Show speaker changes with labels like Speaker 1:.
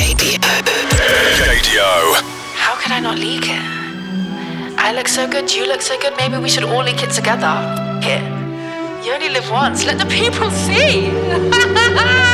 Speaker 1: KDO.
Speaker 2: How could I not leak it? I look so good, you look so good, maybe we should all leak it together. Here. You only live once, let the people see!